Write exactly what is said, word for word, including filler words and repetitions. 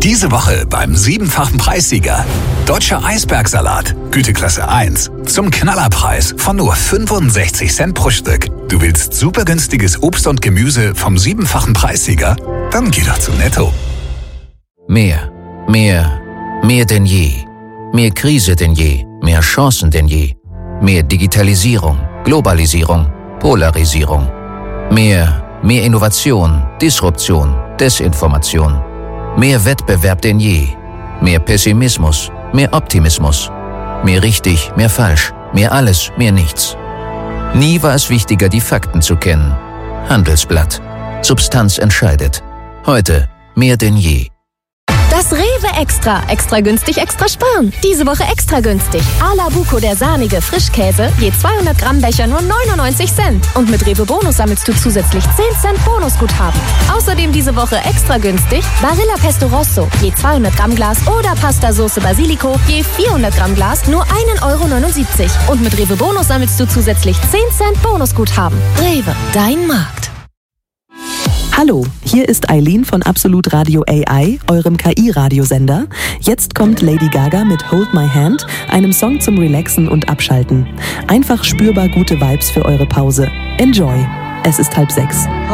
Diese Woche beim siebenfachen Preissieger. Deutscher Eisbergsalat, Güteklasse eins. Zum Knallerpreis von nur fünfundsechzig Cent pro Stück. Du willst super günstiges Obst und Gemüse vom siebenfachen Preissieger? Dann geh doch zu Netto. Mehr, mehr, mehr denn je. Mehr Krise denn je, mehr Chancen denn je. Mehr Digitalisierung, Globalisierung, Polarisierung. Mehr, mehr Innovation, Disruption, Desinformation. Mehr Wettbewerb denn je. Mehr Pessimismus, mehr Optimismus. Mehr richtig, mehr falsch, mehr alles, mehr nichts. Nie war es wichtiger, die Fakten zu kennen. Handelsblatt. Substanz entscheidet. Heute mehr denn je. Das Rewe Extra. Extra günstig, extra sparen. Diese Woche extra günstig. Ala Buco, der sahnige Frischkäse, je zweihundert Gramm Becher nur neunundneunzig Cent. Und mit Rewe Bonus sammelst du zusätzlich zehn Cent Bonusguthaben. Außerdem diese Woche extra günstig Barilla Pesto Rosso, je zweihundert Gramm Glas oder Pasta Sauce Basilico, je vierhundert Gramm Glas nur ein Euro neunundsiebzig. Und mit Rewe Bonus sammelst du zusätzlich zehn Cent Bonusguthaben. Rewe, dein Markt. Hallo, hier ist Eileen von Absolut Radio A I, eurem K I-Radiosender. Jetzt kommt Lady Gaga mit Hold My Hand, einem Song zum Relaxen und Abschalten. Einfach spürbar gute Vibes für eure Pause. Enjoy. Es ist halb sechs.